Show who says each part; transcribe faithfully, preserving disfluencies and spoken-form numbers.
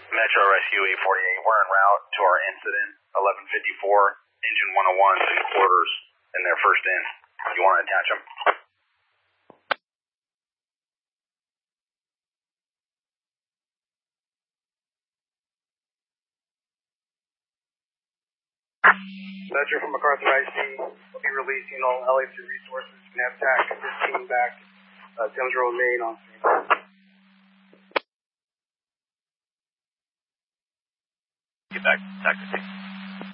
Speaker 1: Metro Rescue eight forty-eight, we're en route to our incident, eleven fifty-four, engine one oh one in quarters in their first in. You want to attach them?
Speaker 2: Metro from MacArthur I C, we'll be releasing all L A three resources. You can have T A C fifteen back, uh, Thames Road, Maine on scene.
Speaker 1: Get back, T A C fifteen.